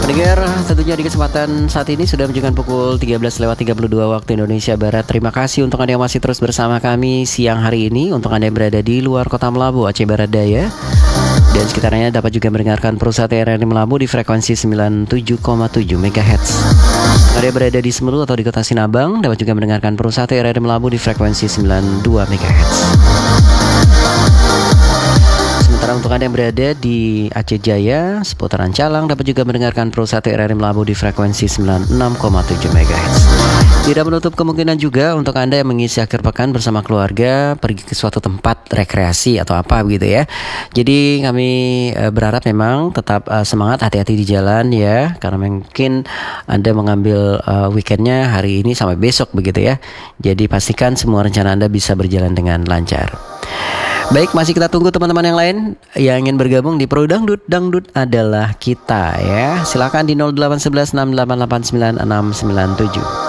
Pendengar, tentunya di kesempatan saat ini sudah menunjukkan pukul 13:32 waktu Indonesia Barat. Terima kasih untuk Anda yang masih terus bersama kami siang hari ini. Untuk Anda yang berada di luar kota Melabu, Aceh Barat Daya dan sekitarnya, dapat juga mendengarkan perusahaan RRI Melabu di frekuensi 97,7 MHz. Anda yang berada di Semeru atau di kota Sinabang, dapat juga mendengarkan perusahaan RRI Melabu di frekuensi 92 MHz. Sementara untuk Anda yang berada di Aceh Jaya, seputaran Calang, dapat juga mendengarkan perusahaan RRI Melabu di frekuensi 96,7 MHz. Tidak menutup kemungkinan juga untuk Anda yang mengisi akhir pekan bersama keluarga, pergi ke suatu tempat rekreasi atau apa begitu ya. Jadi kami berharap memang tetap semangat, hati-hati di jalan ya, karena mungkin Anda mengambil weekendnya hari ini sampai besok begitu ya. Jadi pastikan semua rencana Anda bisa berjalan dengan lancar. Baik, masih kita tunggu teman-teman yang lain yang ingin bergabung di Pro Dangdut. Dangdut adalah kita ya. Silakan di 0811 6889 697.